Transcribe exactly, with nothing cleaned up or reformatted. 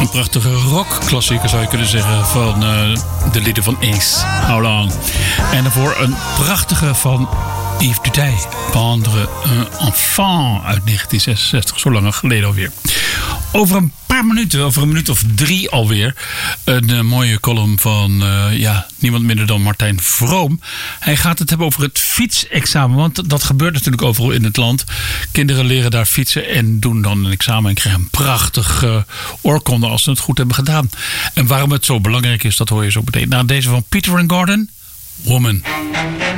Een prachtige rockklassieker zou je kunnen zeggen van uh, de lieden van Ace. How Long. En daarvoor een prachtige van Yves Duteil. Pendre un enfant uit negentien zesenzestig. Zo lang geleden alweer. Over een paar minuten, over een minuut of drie alweer. Een uh, mooie column van uh, ja, niemand minder dan Martijn Vroom. Hij gaat het hebben over het fietsexamen. Want dat gebeurt natuurlijk overal in het land. Kinderen leren daar fietsen en doen dan een examen. En krijgen een prachtig uh, oorkonde als ze het goed hebben gedaan. En waarom het zo belangrijk is, dat hoor je zo meteen. Na deze van Peter and Gordon, Woman.